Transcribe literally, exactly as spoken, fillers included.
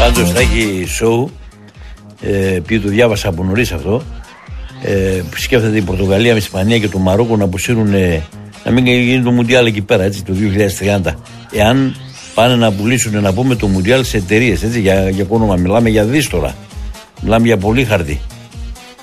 Πάντως θα έχει show, ε, επειδή το διάβασα από νωρίς αυτό, ε, σκέφτεται η Πορτογαλία με η Ισπανία και το Μαρόκο να αποσύρουν, ε, να μην γίνει το Μουντιάλ εκεί πέρα, έτσι, το δύο χιλιάδες τριάντα. Εάν πάνε να πουλήσουν, να πούμε, το Μουντιάλ σε εταιρείες, έτσι, για, για όνομα. Μιλάμε για δίστορα. Μιλάμε για πολύ χαρτί.